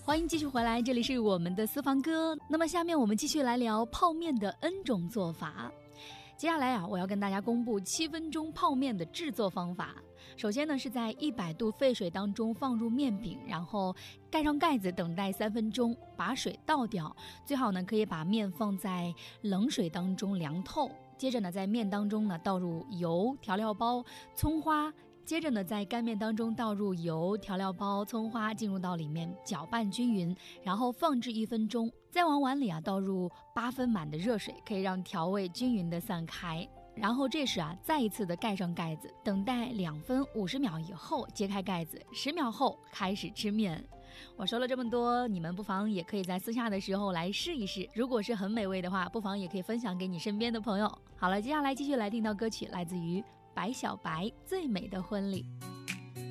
欢迎继续回来，这里是我们的私房歌。那么下面我们继续来聊泡面的 N 种做法。接下来我要跟大家公布7分钟泡面的制作方法。首先呢，是在100度沸水当中放入面饼，然后盖上盖子等待3分钟，把水倒掉。最好呢可以把面放在冷水当中凉透。接着呢，在面当中呢倒入油、调料包、葱花。接着呢，在干面当中倒入油、调料包、葱花，进入到里面搅拌均匀，然后放置1分钟。再往碗里倒入8分满的热水，可以让调味均匀的散开。然后这时再一次的盖上盖子，等待2分50秒以后揭开盖子，10秒后开始吃面。我说了这么多，你们不妨也可以在私下的时候来试一试，如果是很美味的话，不妨也可以分享给你身边的朋友。好了，接下来继续来听到歌曲，来自于白小白《最美的婚礼》。